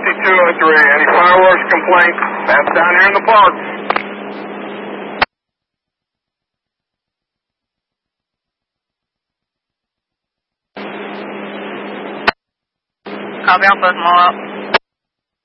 and 3. Any fireworks complaints? That's down here in the park. Copy, I'll put them all up.